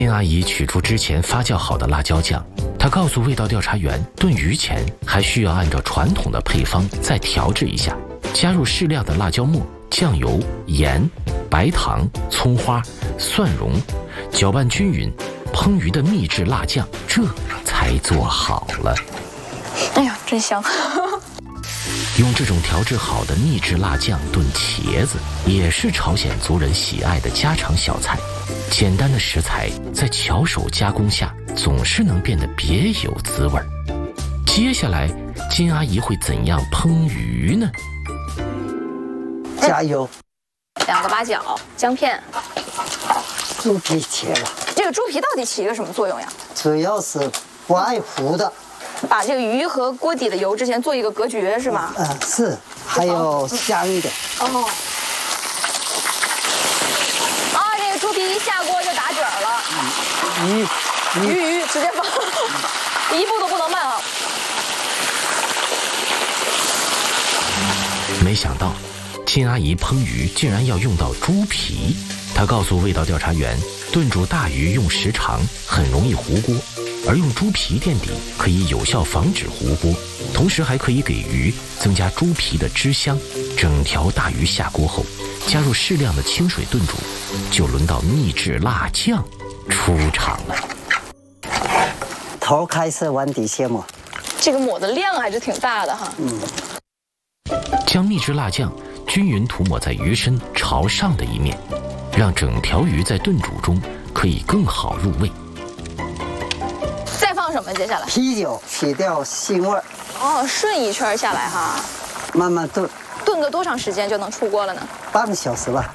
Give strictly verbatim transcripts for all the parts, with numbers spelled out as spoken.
金阿姨取出之前发酵好的辣椒酱，她告诉味道调查员，炖鱼前还需要按照传统的配方再调制一下，加入适量的辣椒末、酱油、盐、白糖、葱花、蒜蓉，搅拌均匀，烹鱼的秘制辣酱这才做好了。 哎呀，真香！ 用这种调制好的秘制辣酱炖茄子，也是朝鲜族人喜爱的家常小菜。简单的食材在巧手加工下，总是能变得别有滋味。接下来，金阿姨会怎样烹鱼呢？ 加油， 两个八角，姜片， 猪皮切了。 这个猪皮到底起一个什么作用呀？ 主要是不爱糊的， 把这个鱼和锅底的油之前做一个隔绝，是吗？ 嗯、呃，是，还有香一点。 哦。啊，这个猪皮一下锅就打褶了。 鱼， 鱼鱼直接放，一步都不能慢啊！ 没想到，金阿姨烹鱼竟然要用到猪皮。她告诉味道调查员，炖煮大鱼用时长很容易糊锅，而用猪皮垫底可以有效防止糊锅，同时还可以给鱼增加猪皮的汁香。整条大鱼下锅后，加入适量的清水炖煮，就轮到秘制辣酱出场了。 头开始往底下抹， 这个抹的量还是挺大的哈。 嗯。 将秘制辣酱均匀涂抹在鱼身朝上的一面，让整条鱼在炖煮中可以更好入味。 再放什么？接下来啤酒去掉腥味儿。 哦，顺一圈下来哈。 慢慢炖。 炖个多长时间就能出锅了呢？ 半个小时吧。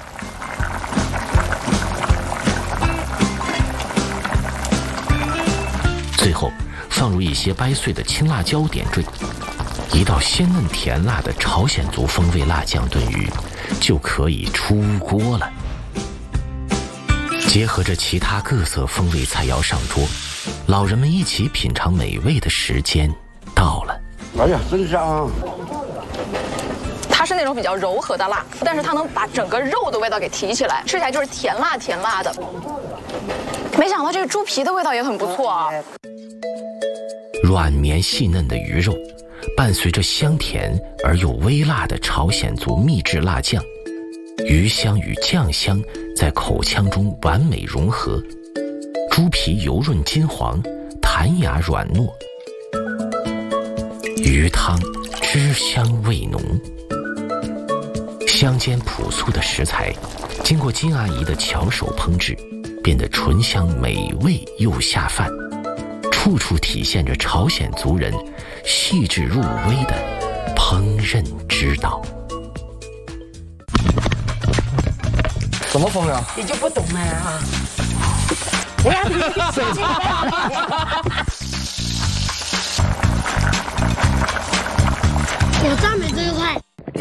最后放入一些掰碎的青辣椒点缀，一道鲜嫩甜辣的朝鲜族风味辣酱炖鱼就可以出锅了。结合着其他各色风味菜肴上桌，老人们一起品尝美味的时间到了。 哎呀，真香啊！ 它是那种比较柔和的辣，但是它能把整个肉的味道给提起来，吃起来就是甜辣甜辣的。没想到这个猪皮的味道也很不错啊。 软绵细嫩的鱼肉，伴随着香甜而又微辣的朝鲜族秘制辣酱，鱼香与酱香在口腔中完美融合，猪皮油润金黄，弹牙软糯，鱼汤汁香味浓。乡间朴素的食材，经过金阿姨的巧手烹制，变得醇香美味又下饭，处处体现着朝鲜族人细致入微的烹饪之道。 怎么风呀？ 你就不懂了啊！我要你手机。 我赞美这个菜。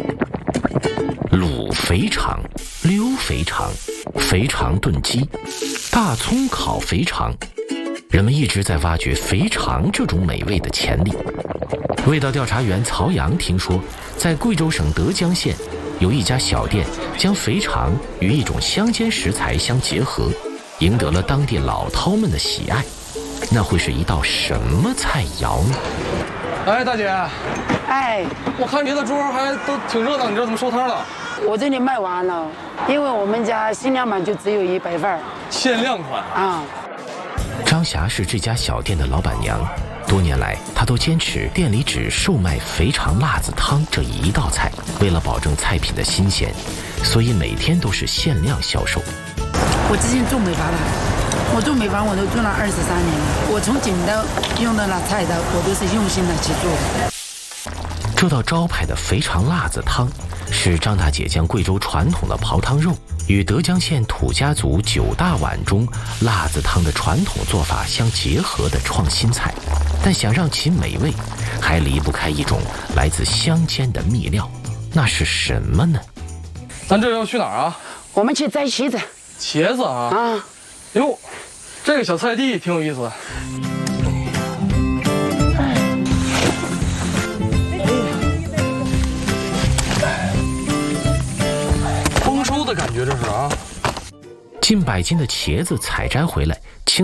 卤肥肠、溜肥肠、肥肠炖鸡、大葱烤肥肠，人们一直在挖掘肥肠这种美味的潜力。味道调查员曹阳听说，在贵州省德江县有一家小店将肥肠与一种乡间食材相结合，赢得了当地老饕们的喜爱。那会是一道什么菜肴呢？ 哎，大姐， 哎， 我看别的桌还都挺热闹，你这怎么收摊了？ 我这里卖完了，因为我们家限量版就只有一百份。 限量款啊！ 张霞是这家小店的老板娘，多年来她都坚持店里只售卖肥肠辣子汤这一道菜。为了保证菜品的新鲜，所以每天都是限量销售。 我之前做美发的，我做美发我都做了二十三年了。我从剪刀用的那菜刀，我都是用心的去做的。 这道招牌的肥肠辣子汤，是张大姐将贵州传统的刨汤肉与德江县土家族九大碗中辣子汤的传统做法相结合的创新菜。但想让其美味，还离不开一种来自乡间的秘料，那是什么呢？ 咱这要去哪儿啊？ 我们去摘茄子。 茄子啊！ 啊， 哟，这个小菜地挺有意思。丰收的感觉，这是啊！ 近百斤的茄子采摘回来，清